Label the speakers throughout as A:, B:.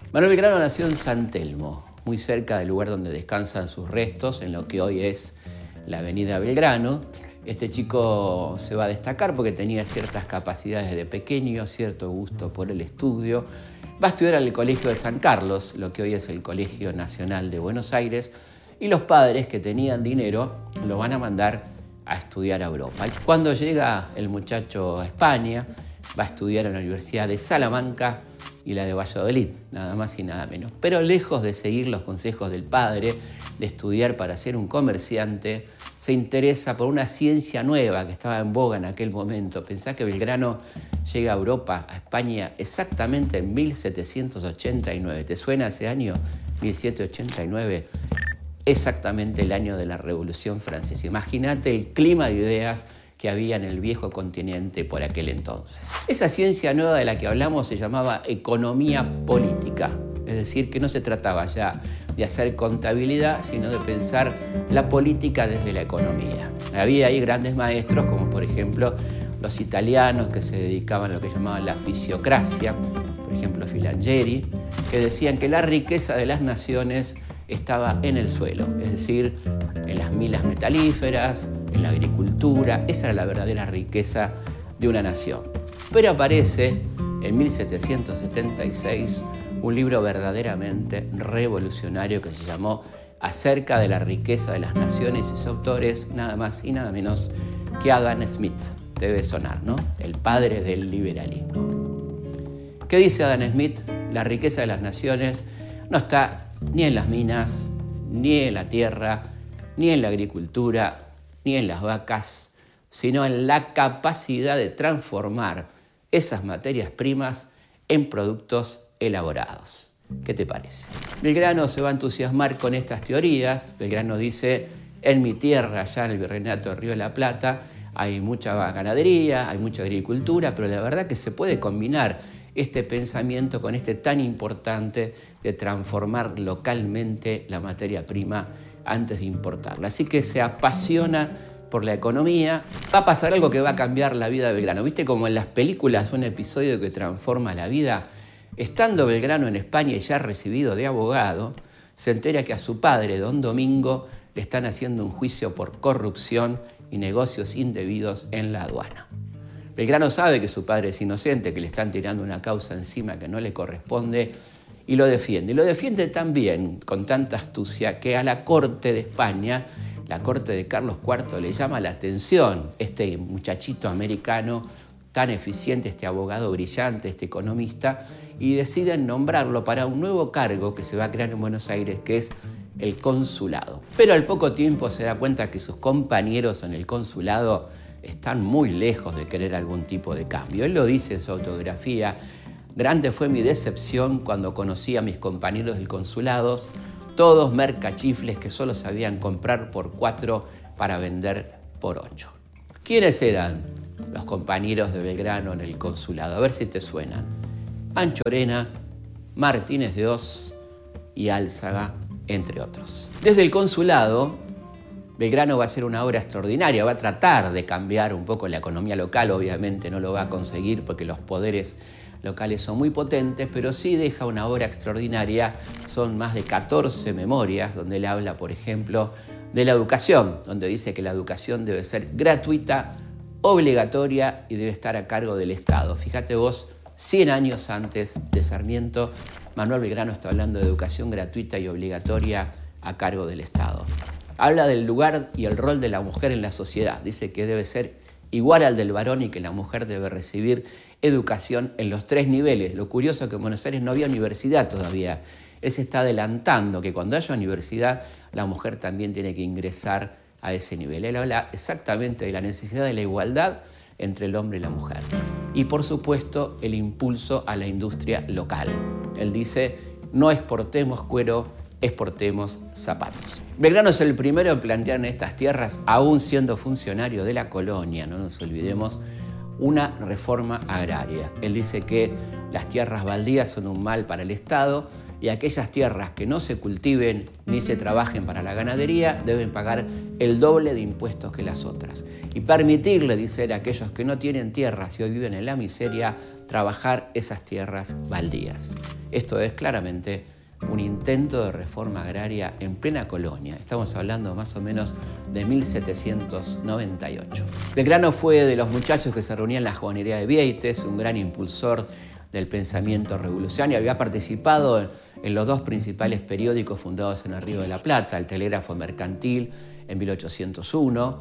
A: Manuel Belgrano nació en San Telmo, muy cerca del lugar donde descansan sus restos, en lo que hoy es la avenida Belgrano. Este chico se va a destacar porque tenía ciertas capacidades de pequeño, cierto gusto por el estudio. Va a estudiar al Colegio de San Carlos, lo que hoy es el Colegio Nacional de Buenos Aires, y los padres que tenían dinero lo van a mandar a estudiar a Europa. Cuando llega el muchacho a España, va a estudiar en la Universidad de Salamanca y la de Valladolid, nada más y nada menos. Pero lejos de seguir los consejos del padre, de estudiar para ser un comerciante, se interesa por una ciencia nueva que estaba en boga en aquel momento. Pensá que Belgrano llega a Europa, a España, exactamente en 1789. ¿Te suena ese año? 1789, exactamente el año de la Revolución Francesa. Imagínate el clima de ideas que había en el viejo continente por aquel entonces. Esa ciencia nueva de la que hablamos se llamaba economía política, es decir, que no se trataba ya de hacer contabilidad, sino de pensar la política desde la economía. Había ahí grandes maestros, como por ejemplo los italianos que se dedicaban a lo que llamaban la fisiocracia, por ejemplo Filangieri, que decían que la riqueza de las naciones estaba en el suelo, es decir, en las minas metalíferas, en la agricultura. Esa era la verdadera riqueza de una nación. Pero aparece en 1776 un libro verdaderamente revolucionario que se llamó Acerca de la riqueza de las naciones, y su autor es nada más y nada menos que Adam Smith. Debe sonar, ¿no? El padre del liberalismo. ¿Qué dice Adam Smith? La riqueza de las naciones no está ni en las minas, ni en la tierra, ni en la agricultura, ni en las vacas, sino en la capacidad de transformar esas materias primas en productos elaborados. ¿Qué te parece? Belgrano se va a entusiasmar con estas teorías. Belgrano dice, en mi tierra, allá en el Virreinato de Río de la Plata, hay mucha ganadería, hay mucha agricultura, pero la verdad que se puede combinar este pensamiento con este tan importante de transformar localmente la materia prima antes de importarla. Así que se apasiona por la economía. Va a pasar algo que va a cambiar la vida de Belgrano. ¿Viste como en las películas un episodio que transforma la vida? Estando Belgrano en España y ya recibido de abogado, se entera que a su padre, don Domingo, le están haciendo un juicio por corrupción y negocios indebidos en la aduana. Belgrano sabe que su padre es inocente, que le están tirando una causa encima que no le corresponde, y lo defiende. Y lo defiende tan bien, con tanta astucia, que a la corte de España, la corte de Carlos IV, le llama la atención este muchachito americano tan eficiente, este abogado brillante, este economista, y deciden nombrarlo para un nuevo cargo que se va a crear en Buenos Aires, que es el consulado. Pero al poco tiempo se da cuenta que sus compañeros en el consulado están muy lejos de querer algún tipo de cambio. Él lo dice en su autobiografía: grande fue mi decepción cuando conocí a mis compañeros del consulado, todos mercachifles que solo sabían comprar por 4 para vender por 8. ¿Quiénes eran los compañeros de Belgrano en el consulado? A ver si te suenan. Anchorena, Martínez de Hoz y Álzaga, entre otros. Desde el consulado, Belgrano va a hacer una obra extraordinaria, va a tratar de cambiar un poco la economía local. Obviamente no lo va a conseguir porque los poderes locales son muy potentes, pero sí deja una obra extraordinaria. Son más de 14 memorias donde él habla, por ejemplo, de la educación, donde dice que la educación debe ser gratuita, obligatoria y debe estar a cargo del Estado. Fíjate vos, 100 años antes de Sarmiento, Manuel Belgrano está hablando de educación gratuita y obligatoria a cargo del Estado. Habla del lugar y el rol de la mujer en la sociedad. Dice que debe ser igual al del varón y que la mujer debe recibir educación en los 3 niveles. Lo curioso es que en Buenos Aires no había universidad todavía. Él se está adelantando que cuando haya universidad, la mujer también tiene que ingresar a ese nivel. Él habla exactamente de la necesidad de la igualdad entre el hombre y la mujer. Y por supuesto, el impulso a la industria local. Él dice, no exportemos cuero, exportemos zapatos. Belgrano es el primero en plantear en estas tierras, aún siendo funcionario de la colonia, no nos olvidemos, una reforma agraria. Él dice que las tierras baldías son un mal para el Estado y aquellas tierras que no se cultiven ni se trabajen para la ganadería deben pagar el doble de impuestos que las otras. Y permitirle, dice él, a aquellos que no tienen tierras y hoy viven en la miseria, trabajar esas tierras baldías. Esto es claramente un intento de reforma agraria en plena colonia. Estamos hablando más o menos de 1798. Belgrano fue de los muchachos que se reunían en la juganería de Vieites, un gran impulsor del pensamiento revolucionario. Había participado en los dos principales periódicos fundados en el Río de la Plata, el Telégrafo Mercantil en 1801,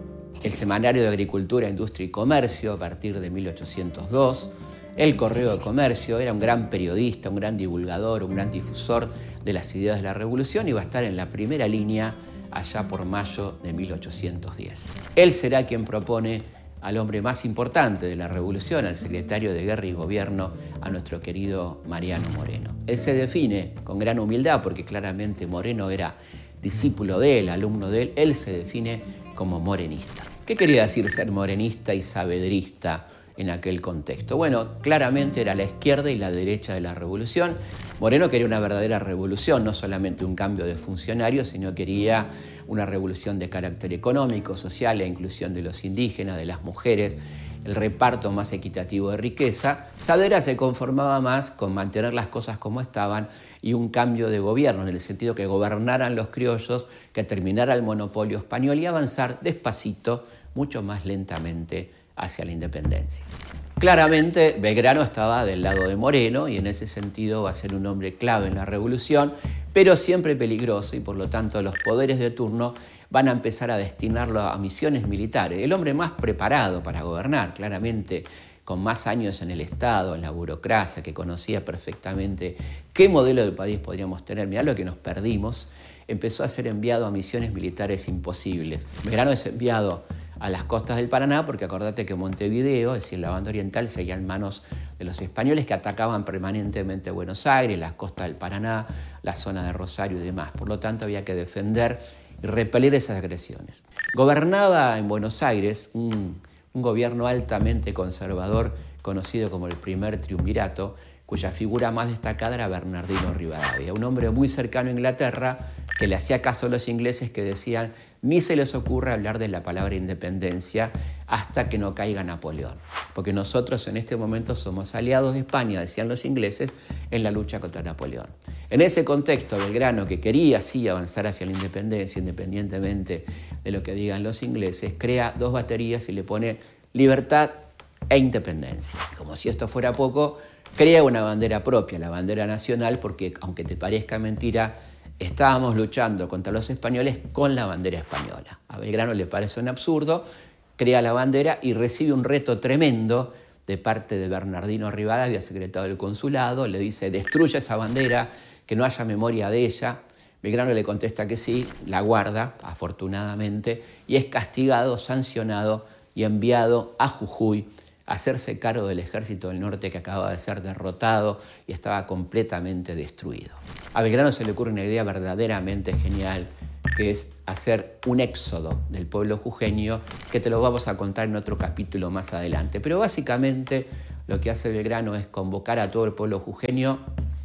A: el Semanario de Agricultura, Industria y Comercio a partir de 1802, el Correo de Comercio. Era un gran periodista, un gran divulgador, un gran difusor de las ideas de la revolución y va a estar en la primera línea allá por mayo de 1810. Él será quien propone al hombre más importante de la revolución, al secretario de Guerra y Gobierno, a nuestro querido Mariano Moreno. Él se define con gran humildad, porque claramente Moreno era discípulo de él, alumno de él se define como morenista. ¿Qué quería decir ser morenista y saavedrista en aquel contexto? Bueno, claramente era la izquierda y la derecha de la revolución. Moreno quería una verdadera revolución, no solamente un cambio de funcionarios, sino quería una revolución de carácter económico, social, la inclusión de los indígenas, de las mujeres, el reparto más equitativo de riqueza. Saavedra se conformaba más con mantener las cosas como estaban y un cambio de gobierno, en el sentido que gobernaran los criollos, que terminara el monopolio español y avanzar despacito, mucho más lentamente, hacia la independencia. Claramente Belgrano estaba del lado de Moreno y en ese sentido va a ser un hombre clave en la revolución, pero siempre peligroso, y por lo tanto los poderes de turno van a empezar a destinarlo a misiones militares. El hombre más preparado para gobernar, claramente con más años en el Estado, en la burocracia, que conocía perfectamente qué modelo de país podríamos tener. Mirá lo que nos perdimos. Empezó a ser enviado a misiones militares imposibles. Belgrano es enviado a las costas del Paraná, porque acordate que Montevideo, es decir, la banda oriental, seguía en manos de los españoles que atacaban permanentemente Buenos Aires, las costas del Paraná, la zona de Rosario y demás. Por lo tanto, había que defender y repeler esas agresiones. Gobernaba en Buenos Aires un gobierno altamente conservador, conocido como el primer triunvirato, cuya figura más destacada era Bernardino Rivadavia, un hombre muy cercano a Inglaterra, que le hacía caso a los ingleses que decían: ni se les ocurra hablar de la palabra independencia hasta que no caiga Napoleón, porque nosotros en este momento somos aliados de España, decían los ingleses, en la lucha contra Napoleón. En ese contexto, Belgrano, que quería sí avanzar hacia la independencia, independientemente de lo que digan los ingleses, crea dos baterías y le pone libertad e independencia. Como si esto fuera poco, crea una bandera propia, la bandera nacional, porque aunque te parezca mentira, estábamos luchando contra los españoles con la bandera española. A Belgrano le parece un absurdo, crea la bandera y recibe un reto tremendo de parte de Bernardino Rivadavia, secretario del consulado. Le dice: destruya esa bandera, que no haya memoria de ella. Belgrano le contesta que sí, la guarda, afortunadamente, y es castigado, sancionado y enviado a Jujuy a hacerse cargo del ejército del norte, que acababa de ser derrotado y estaba completamente destruido. A Belgrano se le ocurre una idea verdaderamente genial, que es hacer un éxodo del pueblo jujeño, que te lo vamos a contar en otro capítulo más adelante. Pero básicamente lo que hace Belgrano es convocar a todo el pueblo jujeño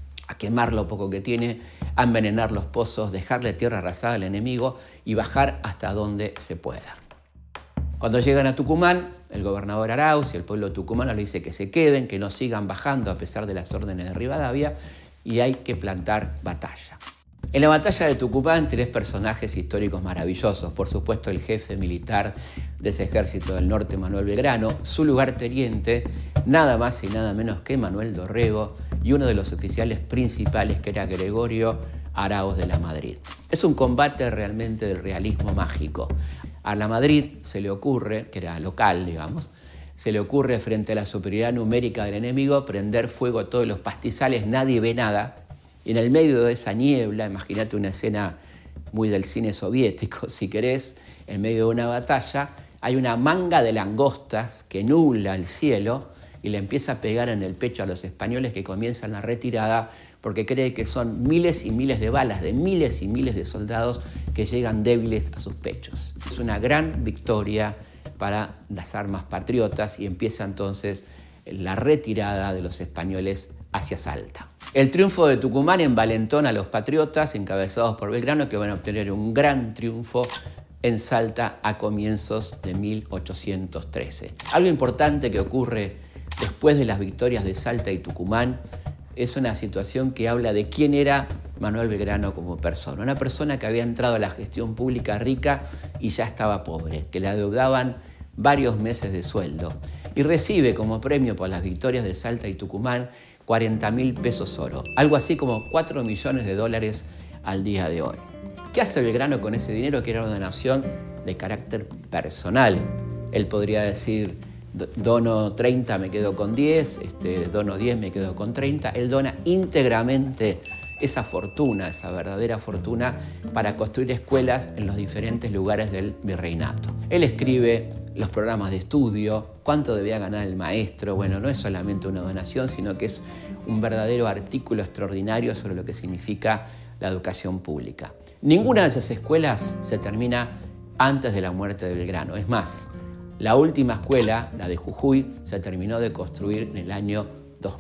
A: a quemar lo poco que tiene, a envenenar los pozos, dejarle tierra arrasada al enemigo y bajar hasta donde se pueda. Cuando llegan a Tucumán, el gobernador Arauz y el pueblo tucumano le dice que se queden, que no sigan bajando a pesar de las órdenes de Rivadavia, y hay que plantar batalla. En la batalla de Tucumán, tres personajes históricos maravillosos. Por supuesto, el jefe militar de ese ejército del norte, Manuel Belgrano, su lugarteniente, nada más y nada menos que Manuel Dorrego, y uno de los oficiales principales, que era Gregorio Arauz de la Madrid. Es un combate realmente del realismo mágico. A la Madrid se le ocurre, que era local, digamos, se le ocurre frente a la superioridad numérica del enemigo prender fuego a todos los pastizales, nadie ve nada, y en el medio de esa niebla, imagínate una escena muy del cine soviético, si querés, en medio de una batalla, hay una manga de langostas que nubla el cielo y le empieza a pegar en el pecho a los españoles, que comienzan la retirada porque cree que son miles y miles de balas de miles y miles de soldados que llegan débiles a sus pechos. Es una gran victoria para las armas patriotas y empieza entonces la retirada de los españoles hacia Salta. El triunfo de Tucumán envalentona a los patriotas encabezados por Belgrano, que van a obtener un gran triunfo en Salta a comienzos de 1813. Algo importante que ocurre después de las victorias de Salta y Tucumán, es una situación que habla de quién era Manuel Belgrano como persona. Una persona que había entrado a la gestión pública rica y ya estaba pobre, que le adeudaban varios meses de sueldo. Y recibe como premio por las victorias de Salta y Tucumán 40.000 pesos oro, algo así como 4 millones de dólares al día de hoy. ¿Qué hace Belgrano con ese dinero que era una donación de carácter personal? Él podría decir, dono 30, me quedo con 10, dono 10, me quedo con 30. Él dona íntegramente esa fortuna, esa verdadera fortuna, para construir escuelas en los diferentes lugares del virreinato. Él escribe los programas de estudio, cuánto debía ganar el maestro. Bueno, no es solamente una donación, sino que es un verdadero artículo extraordinario sobre lo que significa la educación pública. Ninguna de esas escuelas se termina antes de la muerte de Belgrano. Es más, la última escuela, la de Jujuy, se terminó de construir en el año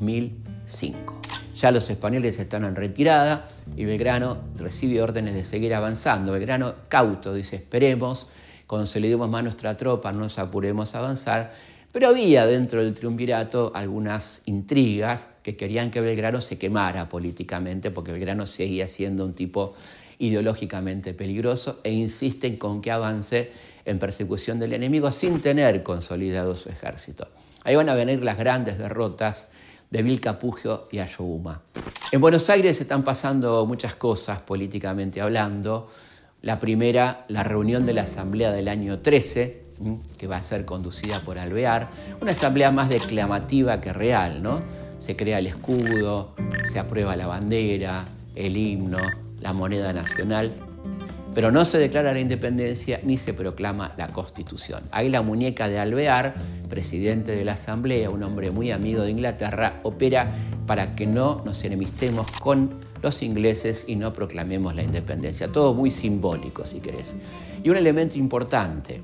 A: 2005. Ya los españoles están en retirada y Belgrano recibe órdenes de seguir avanzando. Belgrano, cauto, dice, esperemos, consolidemos más nuestra tropa, no nos apuremos a avanzar. Pero había dentro del triunvirato algunas intrigas que querían que Belgrano se quemara políticamente, porque Belgrano seguía siendo un tipo ideológicamente peligroso, e insisten con que avance en persecución del enemigo sin tener consolidado su ejército. Ahí van a venir las grandes derrotas de Vilcapugio y Ayohuma. En Buenos Aires están pasando muchas cosas políticamente hablando. La primera, la reunión de la Asamblea del año 13, que va a ser conducida por Alvear, una asamblea más declamativa que real, ¿no? Se crea el escudo, se aprueba la bandera, el himno, la moneda nacional, pero no se declara la independencia ni se proclama la Constitución. Ahí la muñeca de Alvear, presidente de la Asamblea, un hombre muy amigo de Inglaterra, opera para que no nos enemistemos con los ingleses y no proclamemos la independencia. Todo muy simbólico, si querés. Y un elemento importante,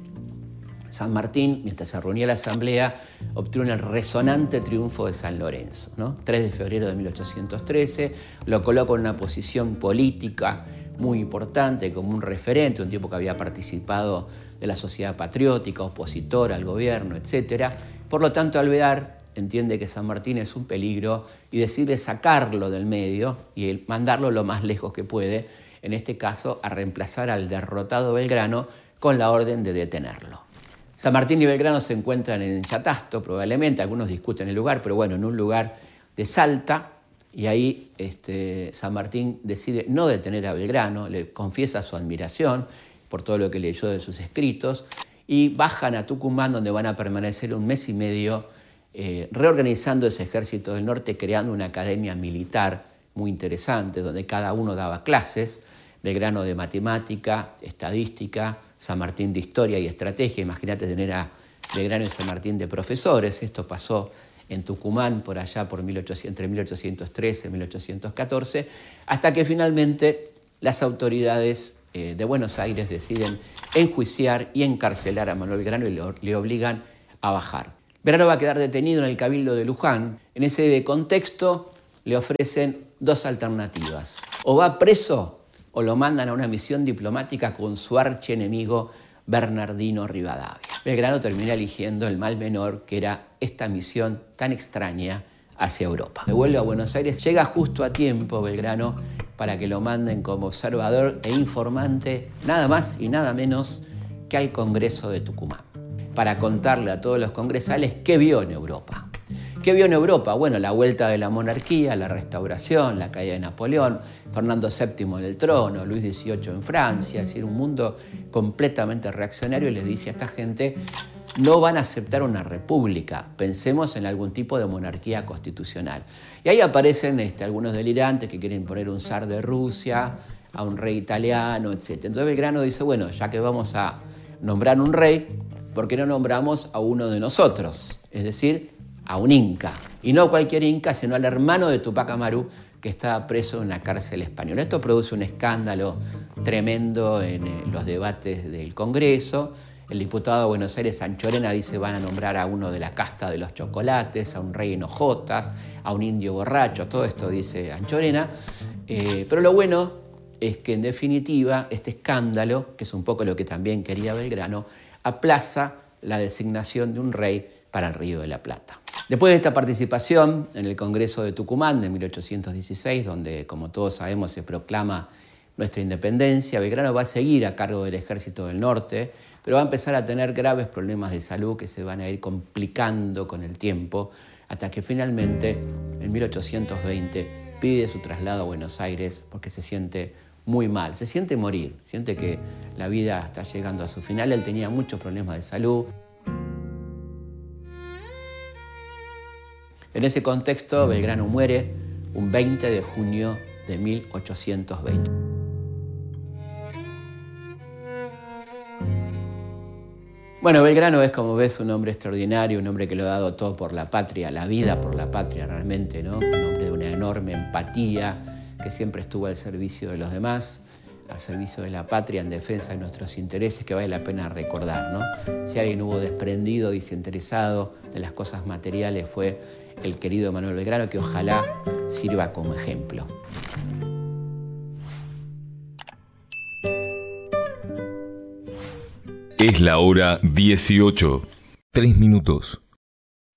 A: San Martín, mientras se reunía la Asamblea, obtuvo el resonante triunfo de San Lorenzo, ¿no? 3 de febrero de 1813, lo coloca en una posición política muy importante, como un referente, un tipo que había participado de la sociedad patriótica, opositor al gobierno, etc. Por lo tanto, Alvear entiende que San Martín es un peligro y decide sacarlo del medio y mandarlo lo más lejos que puede, en este caso a reemplazar al derrotado Belgrano con la orden de detenerlo. San Martín y Belgrano se encuentran en Chatasto, probablemente, algunos discuten el lugar, pero bueno, en un lugar de Salta, y ahí San Martín decide no detener a Belgrano, le confiesa su admiración por todo lo que leyó de sus escritos, y bajan a Tucumán, donde van a permanecer un mes y medio, reorganizando ese ejército del norte, creando una academia militar muy interesante, donde cada uno daba clases, Belgrano de matemática, estadística, San Martín de historia y estrategia. Imagínate tener a Belgrano y San Martín de profesores. Esto pasó en Tucumán por allá entre 1813 y 1814, hasta que finalmente las autoridades de Buenos Aires deciden enjuiciar y encarcelar a Manuel Belgrano y le obligan a bajar. Belgrano va a quedar detenido en el Cabildo de Luján. En ese contexto le ofrecen 2 alternativas: o va preso o lo mandan a una misión diplomática con su archienemigo Bernardino Rivadavia. Belgrano termina eligiendo el mal menor, que era esta misión tan extraña hacia Europa. Se vuelve a Buenos Aires, llega justo a tiempo Belgrano para que lo manden como observador e informante, nada más y nada menos que al Congreso de Tucumán, para contarle a todos los congresales qué vio en Europa. ¿Qué vio en Europa? Bueno, la vuelta de la monarquía, la restauración, la caída de Napoleón, Fernando VII en el trono, Luis XVIII en Francia, es decir, un mundo completamente reaccionario, y les dice a esta gente: no van a aceptar una república, pensemos en algún tipo de monarquía constitucional. Y ahí aparecen algunos delirantes que quieren poner un zar de Rusia, a un rey italiano, etc. Entonces Belgrano dice: bueno, ya que vamos a nombrar un rey, ¿por qué no nombramos a uno de nosotros? Es decir, a un inca, y no cualquier inca, sino al hermano de Tupac Amaru, que estaba preso en una cárcel española. Esto produce un escándalo tremendo en los debates del Congreso. El diputado de Buenos Aires, Anchorena, dice: van a nombrar a uno de la casta de los chocolates, a un rey en hojotas, a un indio borracho. Todo esto dice Anchorena. Pero lo bueno es que, en definitiva, este escándalo, que es un poco lo que también quería Belgrano, aplaza la designación de un rey para el Río de la Plata. Después de esta participación en el Congreso de Tucumán de 1816, donde, como todos sabemos, se proclama nuestra independencia, Belgrano va a seguir a cargo del Ejército del Norte, pero va a empezar a tener graves problemas de salud que se van a ir complicando con el tiempo, hasta que finalmente, en 1820, pide su traslado a Buenos Aires porque se siente muy mal, se siente morir, siente que la vida está llegando a su final. Él tenía muchos problemas de salud. En ese contexto, Belgrano muere un 20 de junio de 1820. Bueno, Belgrano es, como ves, un hombre extraordinario, un hombre que lo ha dado todo por la patria, la vida por la patria realmente, ¿no? Un hombre de una enorme empatía, que siempre estuvo al servicio de los demás, al servicio de la patria, en defensa de nuestros intereses, que vale la pena recordar, ¿no? Si alguien hubo desprendido, desinteresado de las cosas materiales, fue el querido Manuel Belgrano, que ojalá sirva como ejemplo.
B: Es la hora 18. 3 minutos.